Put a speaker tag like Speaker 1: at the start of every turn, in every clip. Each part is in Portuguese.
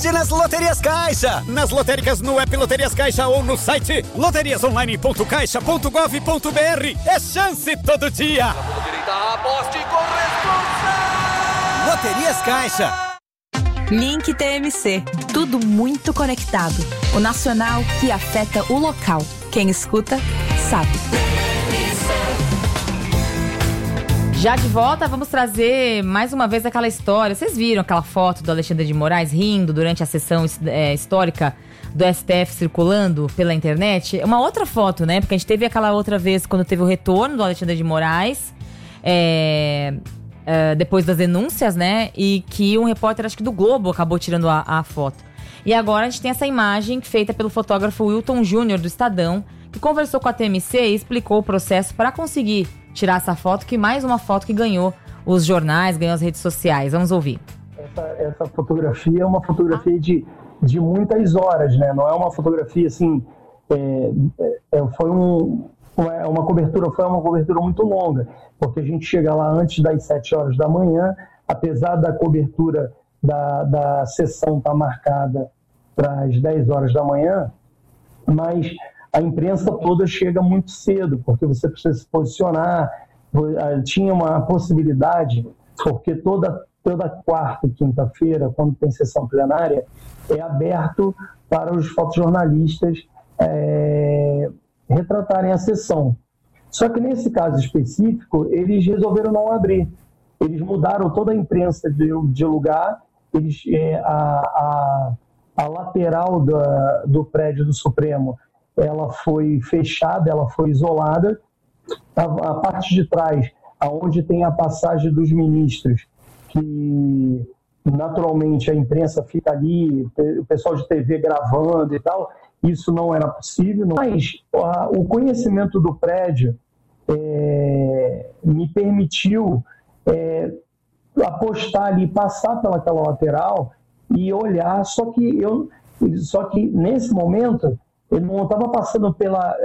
Speaker 1: sorte nas Loterias Caixa. Nas lotéricas, no app Loterias Caixa ou no site loteriasonline.caixa.gov.br. É chance todo dia.
Speaker 2: Aposte com responsa.
Speaker 1: Loterias Caixa.
Speaker 3: Link TMC. Tudo muito conectado. O nacional que afeta o local. Quem escuta, sabe.
Speaker 4: Já de volta, vamos trazer mais uma vez aquela história. Vocês viram aquela foto do Alexandre de Moraes rindo durante a sessão histórica do STF circulando pela internet? Uma outra foto, né? Porque a gente teve aquela outra vez quando teve o retorno do Alexandre de Moraes, depois das denúncias, né? E que um repórter, acho que do Globo, acabou tirando a foto. E agora a gente tem essa imagem feita pelo fotógrafo Wilton Júnior, do Estadão, que conversou com a TMC e explicou o processo para conseguir tirar essa foto, que mais uma foto que ganhou os jornais, ganhou as redes sociais. Vamos ouvir.
Speaker 5: Essa fotografia é uma fotografia de muitas horas, né? Não é uma fotografia assim... Foi uma cobertura muito longa, porque a gente chega lá antes das 7 horas da manhã, apesar da cobertura da sessão estar marcada para as 10 horas da manhã, mas a imprensa toda chega muito cedo, porque você precisa se posicionar. Tinha uma possibilidade, porque toda quarta e quinta-feira, quando tem sessão plenária, é aberto para os fotojornalistas retratarem a sessão. Só que nesse caso específico, eles resolveram não abrir. Eles mudaram toda a imprensa de lugar. A lateral do prédio do Supremo, ela foi fechada, ela foi isolada. A parte de trás, aonde tem a passagem dos ministros, que naturalmente a imprensa fica ali, o pessoal de TV gravando e tal, isso não era possível. Mas o conhecimento do prédio me permitiu apostar ali, passar pelaquela lateral e olhar, só que nesse momento ele não estava passando pela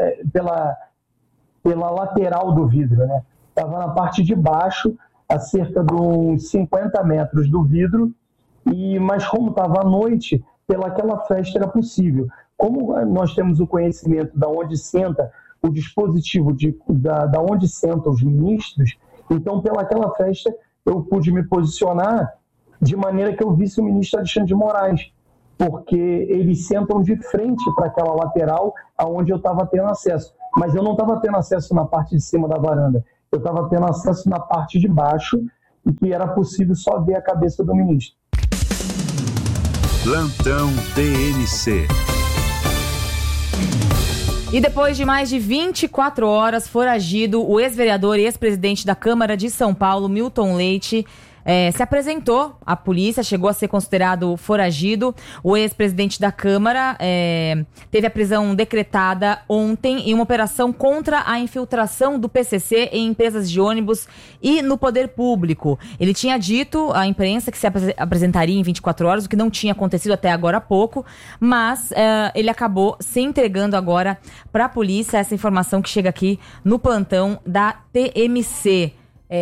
Speaker 5: lateral do vidro, né? Estava na parte de baixo, a cerca de uns 50 metros do vidro, mas como estava à noite, pelaquela festa era possível. Como nós temos o conhecimento de onde senta o dispositivo, da onde sentam os ministros, então pelaquela festa eu pude me posicionar de maneira que eu visse o ministro Alexandre de Moraes, porque eles sentam de frente para aquela lateral aonde eu estava tendo acesso. Mas eu não estava tendo acesso na parte de cima da varanda, eu estava tendo acesso na parte de baixo, e que era possível só ver a cabeça do ministro.
Speaker 6: Plantão TMC.
Speaker 4: E depois de mais de 24 horas foragido, o ex-vereador e ex-presidente da Câmara de São Paulo, Milton Leite, se apresentou à polícia, chegou a ser considerado foragido. O ex-presidente da Câmara teve a prisão decretada ontem em uma operação contra a infiltração do PCC em empresas de ônibus e no poder público. Ele tinha dito à imprensa que se apresentaria em 24 horas, o que não tinha acontecido até agora há pouco, mas ele acabou se entregando agora para a polícia. Essa informação que chega aqui no plantão da TMC.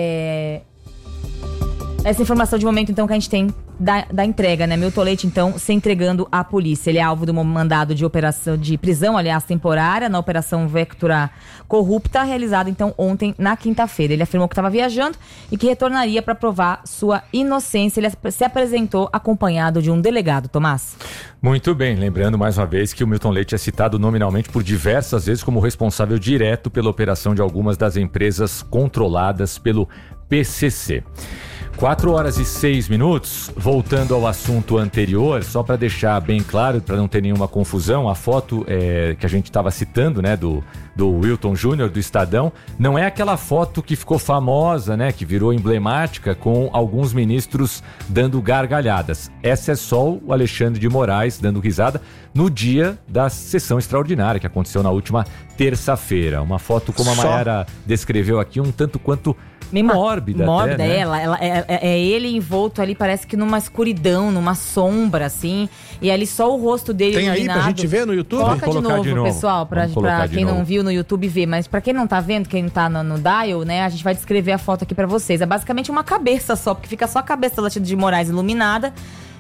Speaker 4: Essa informação de momento, então, que a gente tem da entrega, né? Milton Leite, então, se entregando à polícia. Ele é alvo de um mandado de operação de prisão, aliás, temporária, na Operação Vectura Corrupta, realizada, então, ontem, na quinta-feira. Ele afirmou que estava viajando e que retornaria para provar sua inocência. Ele se apresentou acompanhado de um delegado. Tomás.
Speaker 7: Muito bem. Lembrando, mais uma vez, que o Milton Leite é citado nominalmente por diversas vezes como responsável direto pela operação de algumas das empresas controladas pelo PCC. 4 horas e 6 minutos, voltando ao assunto anterior, só para deixar bem claro, para não ter nenhuma confusão, a foto que a gente estava citando, né, do Wilton Júnior, do Estadão, não é aquela foto que ficou famosa, né, que virou emblemática, com alguns ministros dando gargalhadas. Essa é só o Alexandre de Moraes dando risada no dia da sessão extraordinária que aconteceu na última terça-feira. Uma foto, como a Mayara descreveu aqui, um tanto quanto mórbida.
Speaker 4: Mórbida,
Speaker 7: até, né?
Speaker 4: ela é ele envolto ali, parece que numa escuridão, numa sombra, assim, e ali só o rosto dele
Speaker 8: tem
Speaker 4: iluminado.
Speaker 8: Aí pra gente ver no YouTube?
Speaker 4: Coloca de novo, pessoal, pra quem não viu no YouTube ver, mas pra quem não tá vendo, quem tá no dial, né, a gente vai descrever a foto aqui pra vocês. É basicamente uma cabeça só, porque fica só a cabeça do Alexandre de Moraes iluminada,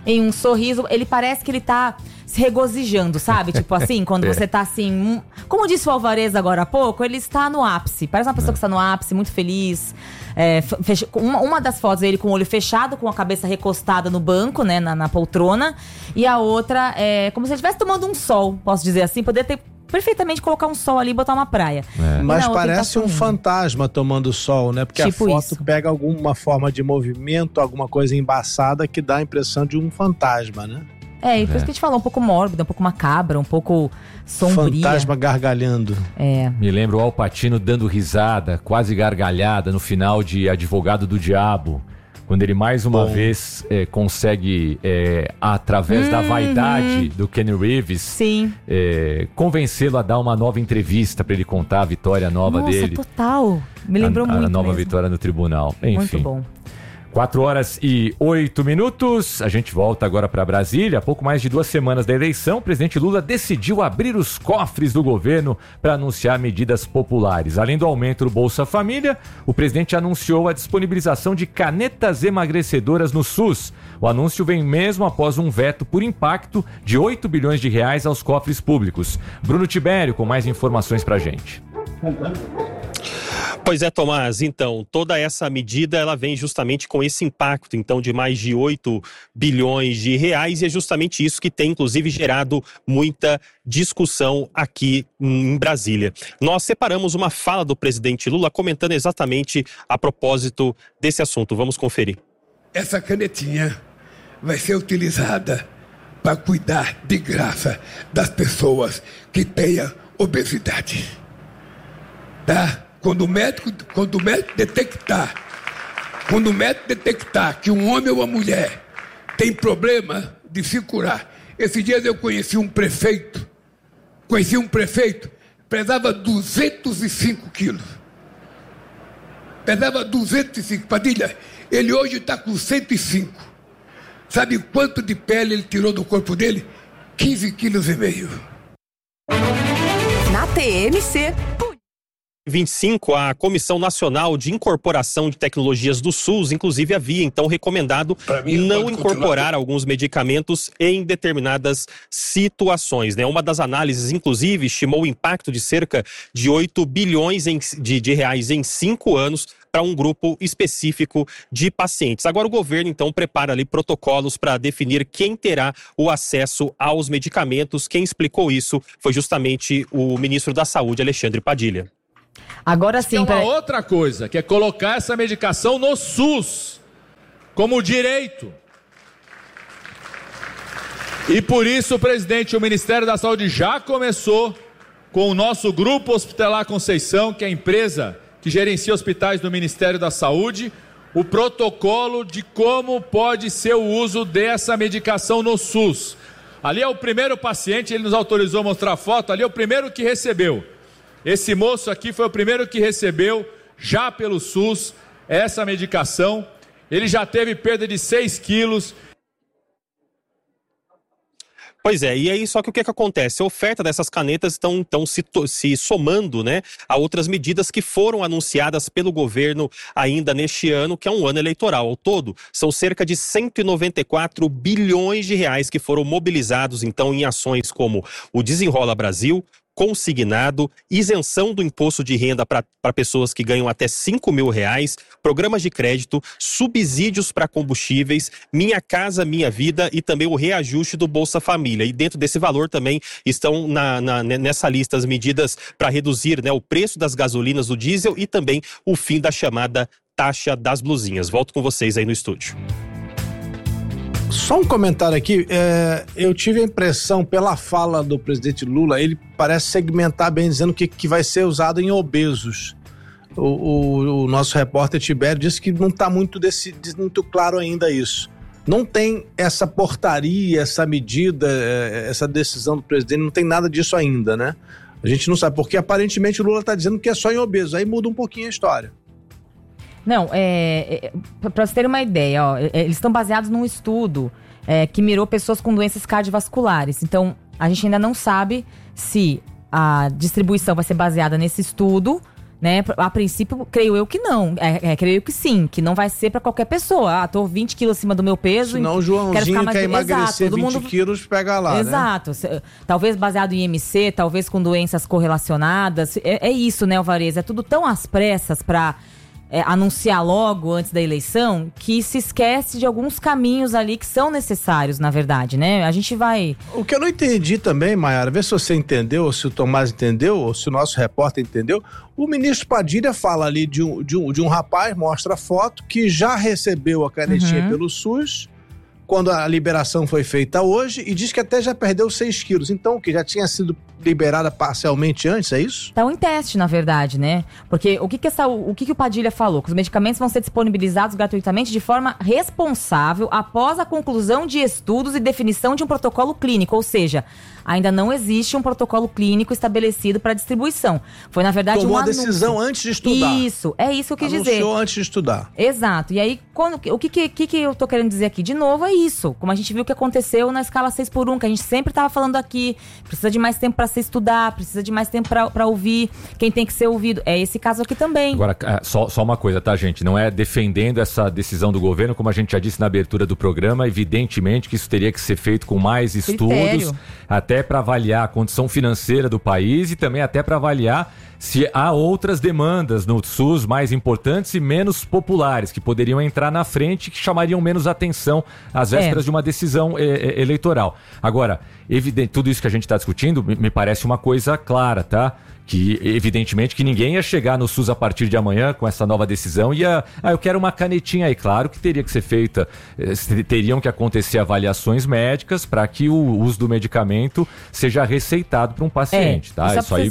Speaker 4: em um sorriso. Ele parece que ele tá se regozijando, sabe? Tipo assim, quando você tá assim... Como disse o Alvarez agora há pouco, ele está no ápice. Parece uma pessoa que está no ápice, muito feliz. Uma das fotos ele com o olho fechado, com a cabeça recostada no banco, né? Na poltrona. E a outra é como se ele estivesse tomando um sol, posso dizer assim. Poder ter... perfeitamente colocar um sol ali e botar uma praia.
Speaker 8: Mas parece um fantasma tomando sol, né? Porque tipo a foto pega alguma forma de movimento, alguma coisa embaçada que dá a impressão de um fantasma, né?
Speaker 4: E por isso que a gente falou, um pouco mórbida, um pouco macabra, um pouco sombria.
Speaker 8: Fantasma gargalhando.
Speaker 7: Me lembro o Al Pacino dando risada, quase gargalhada, no final de Advogado do Diabo. Quando ele mais uma vez consegue, através da vaidade do Kenny Reeves, convencê-lo a dar uma nova entrevista para ele contar a vitória nova dele.
Speaker 4: Nossa, total. Me lembrou muito
Speaker 7: a nova
Speaker 4: mesmo.
Speaker 7: vitória no tribunal. Enfim.
Speaker 4: Muito bom.
Speaker 7: 4h08. A gente volta agora para Brasília. Há pouco mais de 2 semanas da eleição, o presidente Lula decidiu abrir os cofres do governo para anunciar medidas populares. Além do aumento do Bolsa Família, o presidente anunciou a disponibilização de canetas emagrecedoras no SUS. O anúncio vem mesmo após um veto por impacto de R$8 bilhões aos cofres públicos. Bruno Tibério com mais informações para a gente.
Speaker 9: Pois é, Tomás, então, toda essa medida ela vem justamente com esse impacto, então, de mais de R$8 bilhões e é justamente isso que tem, inclusive, gerado muita discussão aqui em Brasília. Nós separamos uma fala do presidente Lula comentando exatamente a propósito desse assunto. Vamos conferir.
Speaker 10: Essa canetinha vai ser utilizada para cuidar de graça das pessoas que tenham obesidade. Tá? Quando o médico detectar que um homem ou uma mulher tem problema de se curar. Esses dias eu conheci um prefeito, pesava 205 quilos. Pesava 205, Padilha, ele hoje está com 105. Sabe quanto de pele ele tirou do corpo dele? 15,5 quilos.
Speaker 3: Na TMC.
Speaker 9: 25, a Comissão Nacional de Incorporação de Tecnologias do SUS, inclusive, havia então recomendado não incorporar alguns medicamentos em determinadas situações, né? Uma das análises, inclusive, estimou o impacto de cerca de R$8 bilhões de reais em 5 anos para um grupo específico de pacientes. Agora o governo, então, prepara ali protocolos para definir quem terá o acesso aos medicamentos. Quem explicou isso foi justamente o ministro da Saúde, Alexandre Padilha.
Speaker 4: Agora sim,
Speaker 11: uma outra coisa, que é colocar essa medicação no SUS como direito. E por isso o presidente e o Ministério da Saúde já começou com o nosso Grupo Hospitalar Conceição, que é a empresa que gerencia hospitais do Ministério da Saúde, o protocolo de como pode ser o uso dessa medicação no SUS. Ali é o primeiro paciente, ele nos autorizou a mostrar a foto, ali é o primeiro que recebeu. Esse moço aqui foi o primeiro que recebeu, já pelo SUS, essa medicação. Ele já teve perda de 6 quilos.
Speaker 9: Pois é, e aí só que o que acontece? A oferta dessas canetas estão se somando, né, a outras medidas que foram anunciadas pelo governo ainda neste ano, que é um ano eleitoral. Ao todo, são cerca de 194 bilhões de reais que foram mobilizados então em ações como o Desenrola Brasil, consignado, isenção do imposto de renda para pessoas que ganham até R$5 mil, programas de crédito, subsídios para combustíveis, Minha Casa Minha Vida e também o reajuste do Bolsa Família. E dentro desse valor também estão nessa lista as medidas para reduzir, né, o preço das gasolinas, do diesel e também o fim da chamada taxa das blusinhas. Volto com vocês aí no estúdio.
Speaker 8: Só um comentário aqui, eu tive a impressão pela fala do presidente Lula, ele parece segmentar bem, dizendo que vai ser usado em obesos. O nosso repórter Tibério disse que não está muito claro ainda isso. Não tem essa portaria, essa medida, essa decisão do presidente, não tem nada disso ainda, né? A gente não sabe, porque aparentemente o Lula está dizendo que é só em obesos, aí muda um pouquinho a história.
Speaker 4: Não, para vocês terem uma ideia, eles estão baseados num estudo que mirou pessoas com doenças cardiovasculares. Então, a gente ainda não sabe se a distribuição vai ser baseada nesse estudo, Né? A princípio, creio eu que não. Creio que sim, que não vai ser pra qualquer pessoa. Tô 20 quilos acima do meu peso.
Speaker 8: Senão o Joãozinho quer emagrecer 20 quilos, pega lá,
Speaker 4: Exato. Né? Talvez baseado em IMC, talvez com doenças correlacionadas. É isso, né, Alvarez? É tudo tão às pressas pra anunciar logo antes da eleição, que se esquece de alguns caminhos ali que são necessários, na verdade, né? A gente vai...
Speaker 8: O que eu não entendi também, Maiara, vê se você entendeu, ou se o Tomás entendeu, ou se o nosso repórter entendeu, o ministro Padilha fala ali de um rapaz, mostra a foto, que já recebeu a canetinha pelo SUS, quando a liberação foi feita hoje, e diz que até já perdeu 6 quilos. Então, que já tinha sido liberada parcialmente antes, é isso?
Speaker 4: Tá em teste, na verdade, né? Porque o que o Padilha falou? Que os medicamentos vão ser disponibilizados gratuitamente de forma responsável após a conclusão de estudos e definição de um protocolo clínico, ou seja, ainda não existe um protocolo clínico estabelecido para distribuição. Foi, na verdade,
Speaker 8: tomou a decisão antes de estudar.
Speaker 4: Isso, é isso que eu quis dizer.
Speaker 8: Anunciou antes de estudar.
Speaker 4: Exato. E aí, o que eu tô querendo dizer aqui? De novo, é isso. Como a gente viu que aconteceu na escala 6x1, que a gente sempre tava falando aqui. Precisa de mais tempo para se estudar, precisa de mais tempo para ouvir quem tem que ser ouvido. É esse caso aqui também.
Speaker 7: Agora, só uma coisa, tá, gente? Não é defendendo essa decisão do governo, como a gente já disse na abertura do programa, evidentemente que isso teria que ser feito com mais estudos, até para avaliar a condição financeira do país e também até para avaliar se há outras demandas no SUS mais importantes e menos populares, que poderiam entrar na frente, que chamariam menos atenção às vésperas de uma decisão eleitoral. Agora, tudo isso que a gente está discutindo me parece uma coisa clara, tá? Que evidentemente que ninguém ia chegar no SUS a partir de amanhã com essa nova decisão e eu quero uma canetinha aí. Claro que teria que ser feita, teriam que acontecer avaliações médicas para que o uso do medicamento seja receitado para um paciente, tá? Isso aí...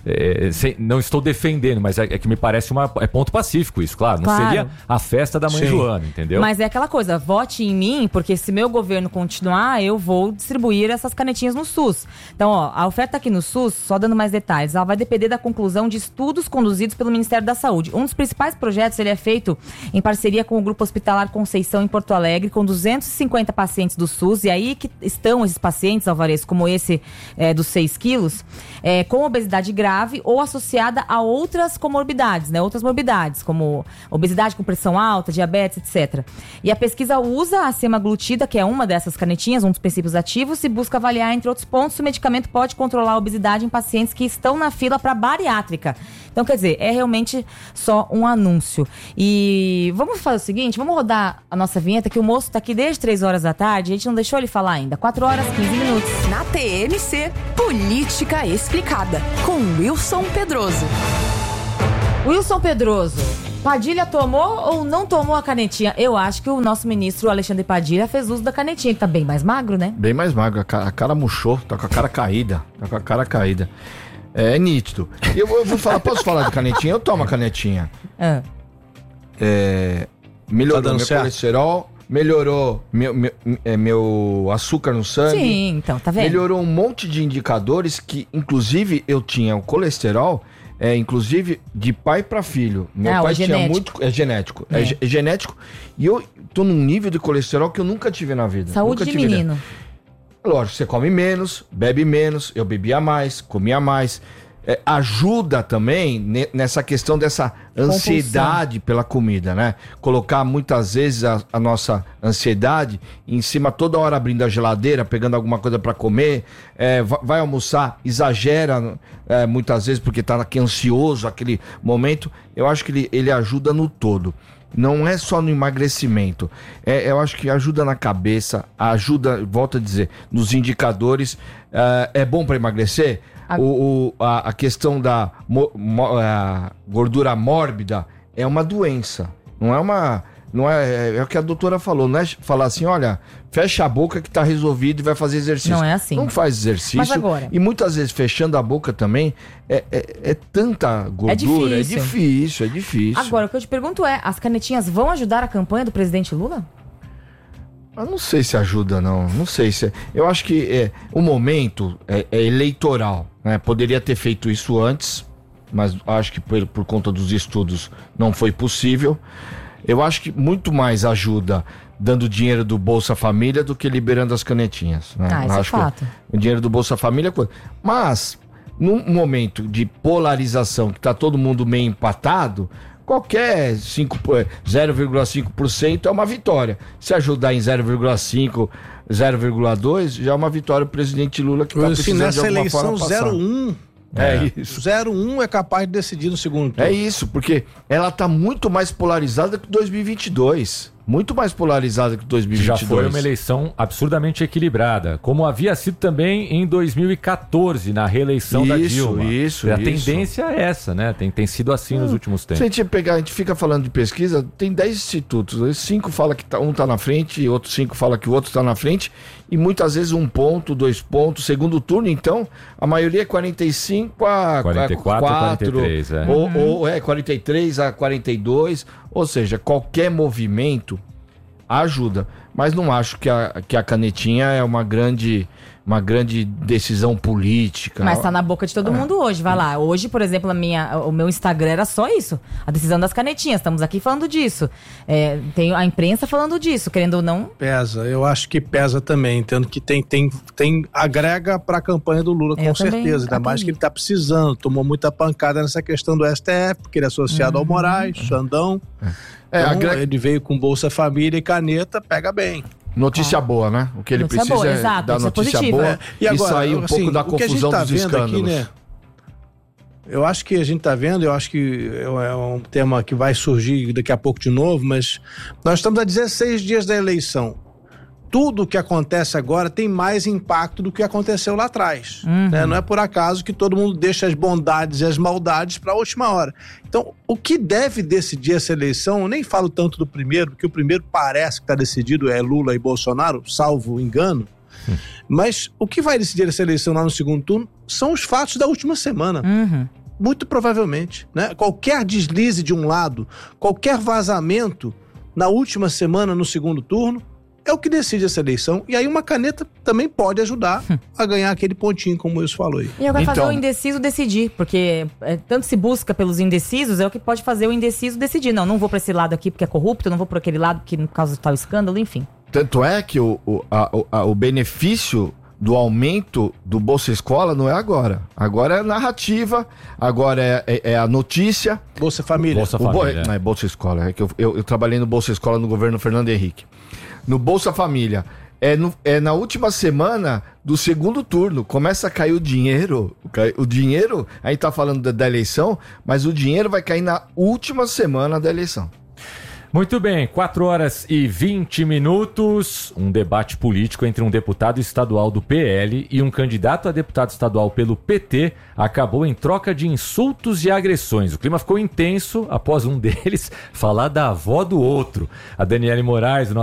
Speaker 7: não estou defendendo, mas é que me parece ponto pacífico isso, claro. Não seria a festa da mãe Joana, entendeu?
Speaker 4: Mas é aquela coisa, vote em mim, porque se meu governo continuar, eu vou distribuir essas canetinhas no SUS. Então, a oferta aqui no SUS, só dando mais detalhes, ela vai depender da conclusão de estudos conduzidos pelo Ministério da Saúde. Um dos principais projetos, ele é feito em parceria com o Grupo Hospitalar Conceição em Porto Alegre, com 250 pacientes do SUS, e aí que estão esses pacientes, Alvarez, como esse dos 6 quilos, com obesidade grave ou associada a outras comorbidades, né? Outras morbidades, como obesidade com pressão alta, diabetes, etc. E a pesquisa usa a semaglutida, que é uma dessas canetinhas, um dos princípios ativos, e busca avaliar, entre outros pontos, se o medicamento pode controlar a obesidade em pacientes que estão na fila para bariátrica. Então, quer dizer, é realmente só um anúncio. E vamos fazer o seguinte, vamos rodar a nossa vinheta, que o moço tá aqui desde 3 horas da tarde, a gente não deixou ele falar ainda. 4 horas, 15 minutos.
Speaker 3: Na TMC, Política Explicada, com Wilson Pedroso.
Speaker 4: Wilson Pedroso, Padilha tomou ou não tomou a canetinha? Eu acho que o nosso ministro Alexandre Padilha fez uso da canetinha, que tá bem mais magro, né?
Speaker 12: Bem mais magro, a cara murchou, tá com a cara caída. É nítido. Eu vou falar, posso falar de canetinha? Eu tomo a canetinha. Melhorou meu colesterol, melhorou meu açúcar no sangue.
Speaker 4: Sim, então, tá vendo?
Speaker 12: Melhorou um monte de indicadores que, inclusive, eu tinha o colesterol, inclusive, de pai para filho. Meu pai tinha muito... É genético. É genético. E eu tô num nível de colesterol que eu nunca tive na vida.
Speaker 4: Saúde de menino.
Speaker 12: Lógico, você come menos, bebe menos, eu bebia mais, comia mais. Ajuda também nessa questão dessa ansiedade pela comida, né? Colocar muitas vezes a nossa ansiedade em cima, toda hora abrindo a geladeira, pegando alguma coisa para comer, vai almoçar, exagera muitas vezes porque tá aqui ansioso, aquele momento. Eu acho que ele ajuda no todo. Não é só no emagrecimento, eu acho que ajuda na cabeça, ajuda, volto a dizer, nos indicadores. É bom para emagrecer? A questão da gordura mórbida é uma doença, não é o que a doutora falou, não é falar assim, olha, fecha a boca que tá resolvido e vai fazer exercício.
Speaker 4: Não é assim.
Speaker 12: Não faz exercício.
Speaker 4: Mas agora...
Speaker 12: E muitas vezes fechando a boca também é tanta gordura, é difícil.
Speaker 4: Agora, o que eu te pergunto as canetinhas vão ajudar a campanha do presidente Lula?
Speaker 12: Eu não sei se ajuda, não sei se... Eu acho que o momento é eleitoral, né? Poderia ter feito isso antes, mas acho que por conta dos estudos não foi possível. Eu acho que muito mais ajuda dando dinheiro do Bolsa Família do que liberando as canetinhas, né?
Speaker 4: Isso é fato.
Speaker 12: O dinheiro do Bolsa Família... Mas num momento de polarização, que está todo mundo meio empatado, qualquer 0,5% é uma vitória. Se ajudar em 0,5%, 0,2%, já é uma vitória o presidente Lula, que está precisando
Speaker 8: nessa
Speaker 12: de alguma
Speaker 8: eleição
Speaker 12: forma passar.
Speaker 8: 0,1%.
Speaker 12: É isso.
Speaker 8: 0,1 é capaz de decidir no segundo turno.
Speaker 12: É isso, porque ela tá muito mais polarizada que 2022. Muito mais polarizada que 2022.
Speaker 7: Já foi uma eleição absurdamente equilibrada, como havia sido também em 2014, na reeleição da Dilma. A tendência é essa, né? Tem sido assim nos últimos tempos.
Speaker 12: Se a gente fica falando de pesquisa, tem 10 institutos. 5 falam que um tá na frente, e outros 5 falam que o outro tá na frente, e muitas vezes 1 ponto, 2 pontos. Segundo turno, então, a maioria é 45 a
Speaker 7: 44 a 43,
Speaker 12: ou 43 a 42, ou seja, qualquer movimento ajuda, mas não acho que a canetinha é uma grande decisão política.
Speaker 4: Mas tá na boca de todo mundo hoje, vai lá. Hoje, por exemplo, o meu Instagram era só isso, a decisão das canetinhas, estamos aqui falando disso. Tem a imprensa falando disso, querendo ou não.
Speaker 8: Pesa, eu acho que pesa também, entendo que tem agrega pra campanha do Lula, com certeza, ainda mais que ele tá precisando, tomou muita pancada nessa questão do STF, porque ele é associado ao Moraes, Xandão. Então, ele veio com Bolsa Família e caneta, pega bem.
Speaker 12: Notícia boa, né? O que ele
Speaker 8: Notícia
Speaker 12: precisa
Speaker 8: boa,
Speaker 12: é
Speaker 8: exato,
Speaker 12: dar notícia boa
Speaker 8: e agora,
Speaker 12: sair um pouco da confusão dos escândalos.
Speaker 8: Aqui, né? Eu acho que a gente tá vendo, eu acho que é um tema que vai surgir daqui a pouco de novo, mas nós estamos a 16 dias da eleição. Tudo o que acontece agora tem mais impacto do que aconteceu lá atrás. Né? Não é por acaso que todo mundo deixa as bondades e as maldades para a última hora. Então, o que deve decidir essa eleição, eu nem falo tanto do primeiro, porque o primeiro parece que está decidido, é Lula e Bolsonaro, salvo engano. Mas o que vai decidir essa eleição lá no segundo turno são os fatos da última semana. Muito provavelmente. Né? Qualquer deslize de um lado, qualquer vazamento na última semana no segundo turno, é o que decide essa eleição. E aí uma caneta também pode ajudar a ganhar aquele pontinho, como o Wilson falou aí.
Speaker 4: E vai fazer o indeciso decidir, porque tanto se busca pelos indecisos, é o que pode fazer o indeciso decidir. Não vou para esse lado aqui porque é corrupto, não vou para aquele lado porque por causa do tal escândalo, enfim.
Speaker 12: Tanto é que o benefício do aumento do Bolsa Escola não é agora. Agora é narrativa, agora é a notícia.
Speaker 8: Bolsa Família.
Speaker 12: Não é Bolsa Escola, é que eu trabalhei no Bolsa Escola no governo Fernando Henrique. No Bolsa Família, na última semana do segundo turno, começa a cair o dinheiro, a gente tá falando da eleição, mas o dinheiro vai cair na última semana da eleição.
Speaker 7: Muito bem, 4h20, um debate político entre um deputado estadual do PL e um candidato a deputado estadual pelo PT acabou em troca de insultos e agressões. O clima ficou intenso após um deles falar da avó do outro. A Daniele Moraes,